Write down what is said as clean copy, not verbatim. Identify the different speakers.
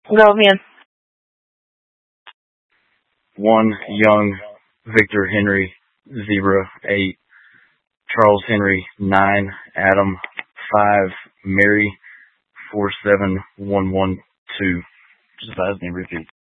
Speaker 1: Go again.
Speaker 2: 1 Young, Victor Henry 08, Charles Henry 9, Adam 5, Mary 47112. Just advise me repeat.